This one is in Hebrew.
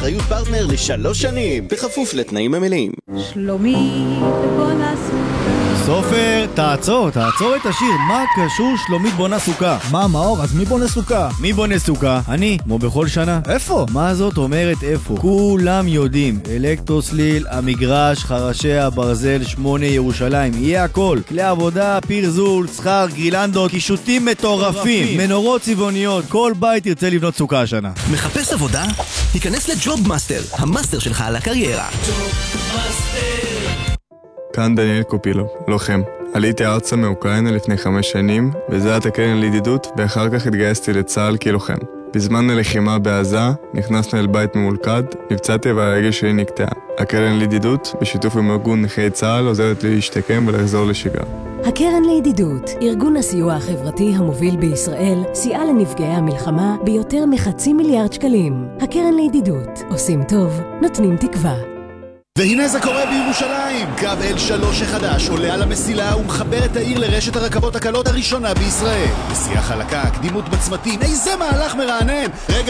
באחריות פרטנר ל3 שנים, בכפוף לתנאים המלאים. שלומית בונה סוכה. סופר, תעצור את השיר. מה קשור שלומית בונה סוכה? מה מאור, אז מי בונה סוכה? מי בונה סוכה? אני, כמו בכל שנה. איפה? מה זאת אומרת איפה? כולם יודעים. אלקטרוסליל, המגרש, חרשי הברזל, 8 ירושלים. יהיה הכל. כלי עבודה, פרזול, שכר, גרילנדות, קישוטים מטורפים, מנורות צבעוניות. כל בית ירצה לבנות סוכה השנה. מחפש עבודה? היכנס לג'וב מאסטר, המאסטר שלך על הקריירה. כאן דניאל קופילו, לוחם. עליתי ארצה מאוקראינה לפני 5 שנים, וזה היה הקרן לידידות, ואחר כך התגייסתי לצה"ל כלוחם. בזמן הלחימה בעזה, נכנסנו אל בית ממולכד, נפצעתי והרגל שלי נקטעה. הקרן לידידות, בשיתוף עם ארגון נכי צה"ל, עוזרת לי להשתקם ולחזור לשגרה. הקרן לידידות, ארגון הסיוע החברתי המוביל בישראל, סייע לנפגעי המלחמה ביותר מ500 מיליארד שקלים. הקרן לידידות, עושים טוב, נותנים תקווה. והנה זה קורה בירושלים. קו L3 החדש עולה על המסילה ומחבר את העיר לרשת הרכבות הקלות הראשונה בישראל. נסיעה חלקה, קדימות בצמתים, איזה מהלך מרענן. רגע